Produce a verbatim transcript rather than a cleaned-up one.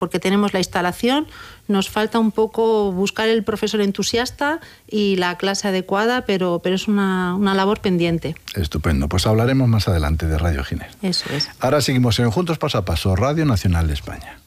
porque tenemos la instalación, nos falta un poco buscar el profesor entusiasta y la clase adecuada, pero, pero es una, una labor pendiente. Estupendo, pues hablaremos más adelante de Radio Giner. Eso es. Ahora seguimos en Juntos Paso a Paso, Radio Nacional de España.